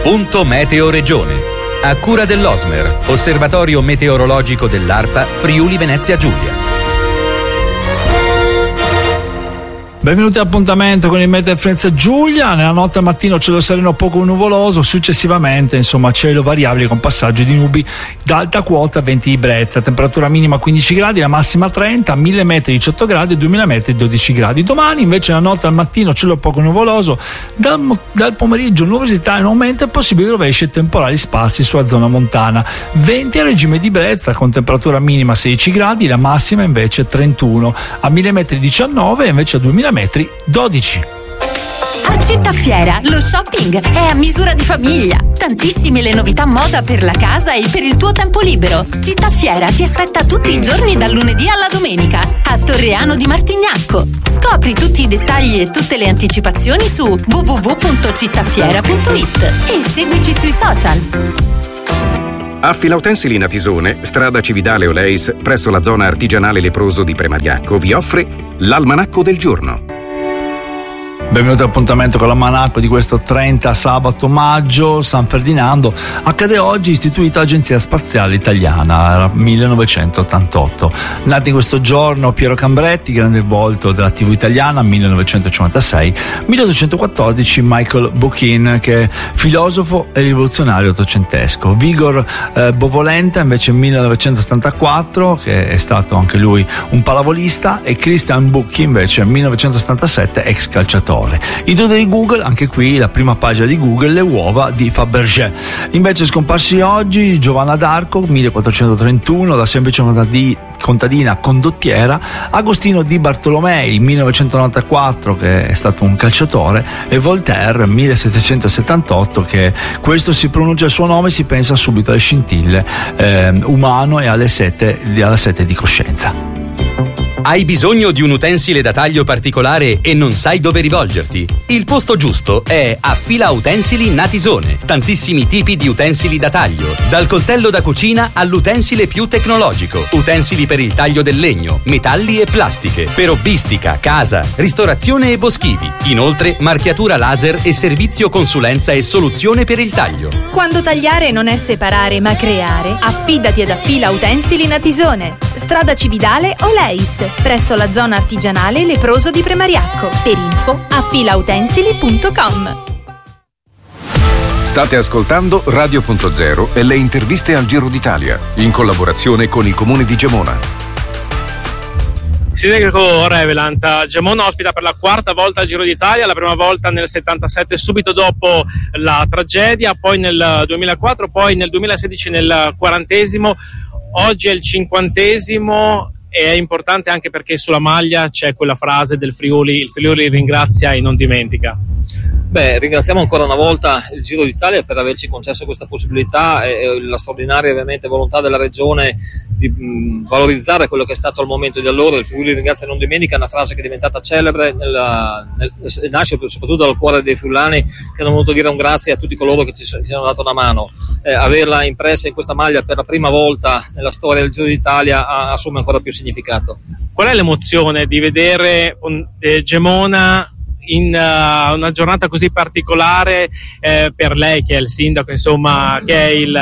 Punto Meteo Regione. A cura dell'Osmer, Osservatorio Meteorologico dell'ARPA Friuli Venezia Giulia. Benvenuti all'appuntamento con il Meteo Venezia Giulia. Nella notte al mattino cielo sereno poco nuvoloso, successivamente cielo variabile con passaggio di nubi da alta quota, venti di brezza, temperatura minima 15 gradi, la massima 30, 1000 metri 18 gradi e 2000 metri 12 gradi. Domani invece la notte al mattino cielo poco nuvoloso, dal pomeriggio nuvolosità in aumento e possibili rovesci e temporali sparsi sulla zona montana, venti a regime di brezza con temperatura minima 16 gradi, la massima invece 31, a 1000 metri 19 e invece a 2000 metri 12. A Cittafiera lo shopping è a misura di famiglia. Tantissime le novità moda per la casa e per il tuo tempo libero. Cittafiera ti aspetta tutti i giorni dal lunedì alla domenica a Torreano di Martignacco. Scopri tutti i dettagli e tutte le anticipazioni su www.cittafiera.it e seguici sui social. A Filautensili Natisone, strada Cividale Oleis, presso la zona artigianale leproso di Premariacco, vi offre l'Almanacco del giorno. Benvenuti all'appuntamento con l'almanacco di questo 30 sabato maggio. San Ferdinando. Accade oggi, istituita l'Agenzia Spaziale Italiana, era 1988. Nato in questo giorno Piero Cambretti, grande volto della TV italiana, 1956. 1814 Michael Buchin, che è filosofo e rivoluzionario ottocentesco. Vigor Bovolenta invece 1974, che è stato anche lui un pallavolista, e Christian Bucchi invece 1977, ex calciatore. I due di Google, anche qui la prima pagina di Google, le uova di Fabergé. Invece scomparsi oggi Giovanna d'Arco, 1431, da semplice contadina condottiera, Agostino di Bartolomei, 1994, che è stato un calciatore, e Voltaire, 1778, che questo si pronuncia il suo nome, si pensa subito alle scintille umano e alla sete di coscienza. Hai bisogno di un utensile da taglio particolare e non sai dove rivolgerti? Il posto giusto è a Fila Utensili Natisone. Tantissimi tipi di utensili da taglio, dal coltello da cucina all'utensile più tecnologico. Utensili per il taglio del legno, metalli e plastiche, per hobbistica, casa, ristorazione e boschivi. Inoltre marchiatura laser e servizio consulenza e soluzione per il taglio. Quando tagliare non è separare ma creare, affidati ad Affila Utensili Natisone. Strada Cividale Oleis, presso la zona artigianale leproso di Premariacco. Per info affilautensili.com. State ascoltando Radio.0 e le interviste al Giro d'Italia, in collaborazione con il Comune di Gemona. Sindaco Revelant, Gemona ospita per la quarta volta il Giro d'Italia, la prima volta nel 77 subito dopo la tragedia, poi nel 2004, poi nel 2016 nel 40esimo, oggi è il 50esimo. E è importante anche perché sulla maglia c'è quella frase del Friuli: il Friuli ringrazia e non dimentica. Ringraziamo ancora una volta il Giro d'Italia per averci concesso questa possibilità e la straordinaria ovviamente volontà della Regione di valorizzare quello che è stato al momento di allora. Il Friuli ringrazia e non dimentica è una frase che è diventata celebre, nasce soprattutto dal cuore dei friulani, che hanno voluto dire un grazie a tutti coloro che ci hanno dato una mano. Averla impressa in questa maglia per la prima volta nella storia del Giro d'Italia assume ancora più significato. Qual è l'emozione di vedere Gemona in una giornata così particolare per lei, che è il sindaco, insomma, che è il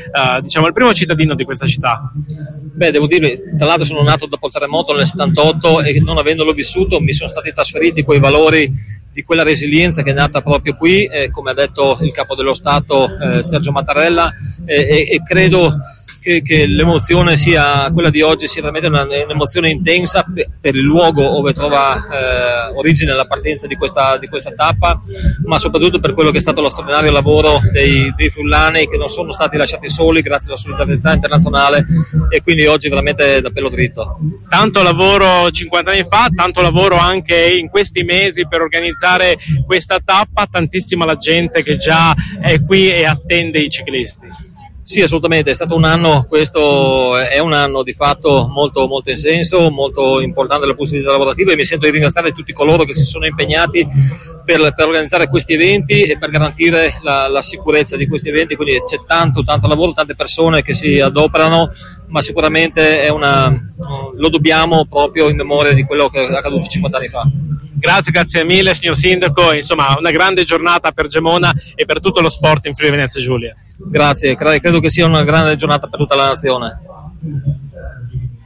primo cittadino di questa città? Devo dire, tra l'altro sono nato dopo il terremoto nel 78 e non avendolo vissuto mi sono stati trasferiti quei valori di quella resilienza che è nata proprio qui, come ha detto il capo dello Stato Sergio Mattarella, e credo che l'emozione sia quella di oggi, sia veramente un'emozione intensa per il luogo dove trova origine la partenza di questa tappa, ma soprattutto per quello che è stato lo straordinario lavoro dei friulani, che non sono stati lasciati soli grazie alla solidarietà internazionale, e quindi oggi veramente da pelo dritto. Tanto lavoro 50 anni fa, tanto lavoro anche in questi mesi per organizzare questa tappa, tantissima la gente che già è qui e attende i ciclisti. Sì, assolutamente, è stato un anno, questo è un anno di fatto molto molto intenso, molto importante dal punto di vista lavorativo, e mi sento di ringraziare tutti coloro che si sono impegnati per organizzare questi eventi e per garantire la sicurezza di questi eventi, quindi c'è tanto lavoro, tante persone che si adoperano, ma sicuramente lo dobbiamo proprio in memoria di quello che è accaduto 50 anni fa. Grazie mille signor Sindaco, insomma una grande giornata per Gemona e per tutto lo sport in Friuli Venezia Giulia. Grazie, credo che sia una grande giornata per tutta la nazione.